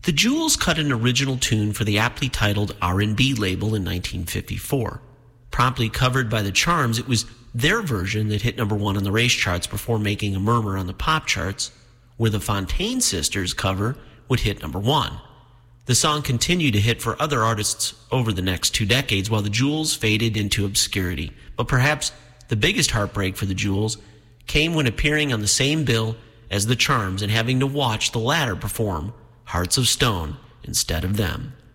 The Jewels cut an original tune for the aptly titled R&B label in 1954. Promptly covered by the Charms, it was their version that hit number 1 on the race charts before making a murmur on the pop charts, where the Fontaine Sisters cover would hit number 1. The song continued to hit for other artists over the next 2 decades while the Jewels faded into obscurity. But perhaps the biggest heartbreak for the Jewels came when appearing on the same bill as the Charms and having to watch the latter perform Hearts of Stone instead of them.